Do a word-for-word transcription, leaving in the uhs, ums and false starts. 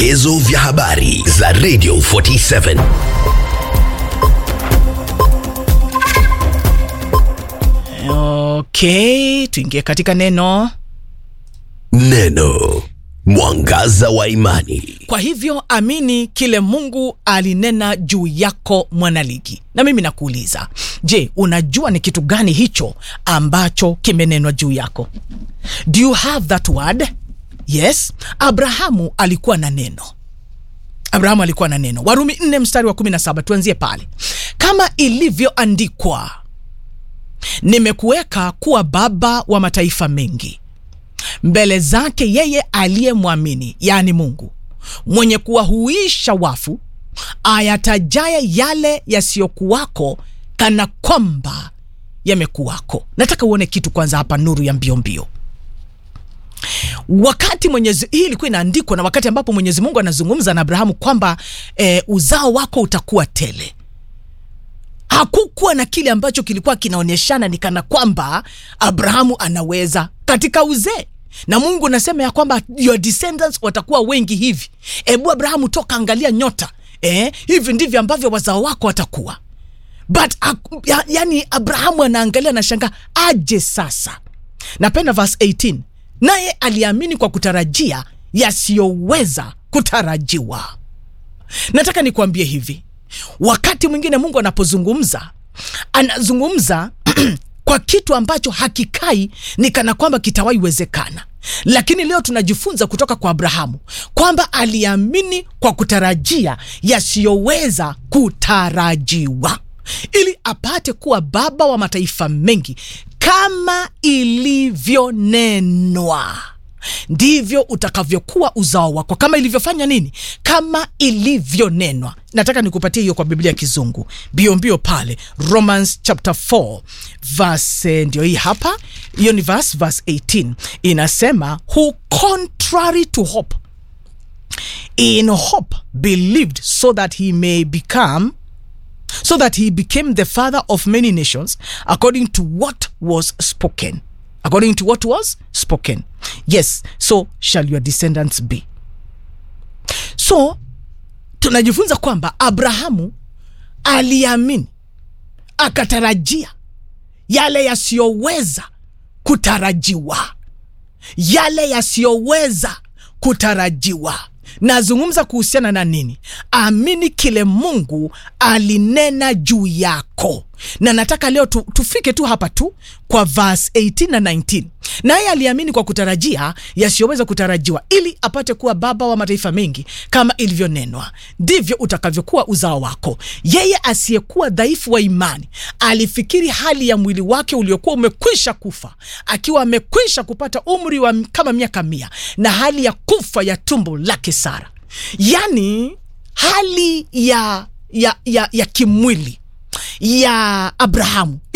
Vidokezo vya habari za Radio arobaini na saba. Okay, tuingie katika neno. Neno mwangaza wa imani. Kwa hivyo amini kile Mungu alinena juu yako, mwanaligi. Na mimi nakuuliza, je, unajua ni kitu gani hicho ambacho kimenenwa juu yako? Do you have that word? Yes, Abrahamu alikuwa na neno. Abrahamu alikuwa na neno. Warumi nne mstari wa kumi na saba, tuanzie pale. Kama ilivyoandikwa, nimekuweka kuwa baba wa mataifa mengi mbele zake yeye aliyemwamini, yani Mungu, mwenye kuwahuisha wafu, ayatajaye yale yasiyokuwako kana kwamba yamekuwako. Nataka uone kitu kwanza hapa, nuru ya mbio mbio. Wakati Mwenyezi, hii ilikuwa inaandikwa na wakati ambapo Mwenyezi Mungu anazungumza na Abrahamu kwamba e, uzao wako utakuwa tele. Hakukuwa na kile ambacho kilikuwa kinaonyeshana ni kana kwamba Abrahamu anaweza katika uzee. Na Mungu anasema ya kwamba your descendants watakuwa wengi hivi. Ebu Abrahamu toka angalia nyota. Eh, hivi ndivyo ambavyo wazao wako watakuwa. But ya, yani Abrahamu anaangalia na shanga, aje sasa. Napenda verse eighteen. Naye aliamini kwa kutarajia yasiyoweza kutarajiwa. Nataka nikuambie hivi, wakati mwingine Mungu anapozungumza, anazungumza kwa kitu ambacho hakikai ni kana kwamba kitawahi wezekana. Lakini leo tunajifunza kutoka kwa Abrahamu kwamba aliamini kwa kutarajia yasiyoweza kutarajiwa, ili apate kuwa baba wa mataifa mengi. Kama ilivyonenwa, ndivyo utakavyokuwa uzao wako. Kama ilivyofanya nini? Kama ilivyonenwa. Nataka nikupatie hiyo kwa Biblia Kizungu bio mbio pale. Romans chapter four verse, ndio hii hapa. Hiyo ni verse verse eighteen. Inasema, who contrary to hope in hope believed so that he may become so that he became the father of many nations, according to what was spoken. According to what was spoken. Yes, so shall your descendants be. So tunajifunza kwamba Abrahamu aliamini, akatarajia yale yasiyoweza kutarajiwa. Yale yasiyoweza kutarajiwa. Nazungumza kuhusiana na nini? Amini kile Mungu alinena juu yako. Na nataka leo tu, tufike tu hapa tu kwa verse eighteen na nineteen. Naye aliamini kwa kutarajia yasiyoweza kutarajiwa, ili apate kuwa baba wa mataifa mengi, kama ilivyonenwa, ndivyo utakavyokuwa uzao wako. Yeye asiyekuwa dhaifu wa imani alifikiri hali ya mwili wake uliokuwa umekwisha kufa, akiwa amekwisha kupata umri wa kama miaka mia, na hali ya kufa ya tumbo lake Sara. Yani hali ya ya ya, ya kimwili ya Abrahamu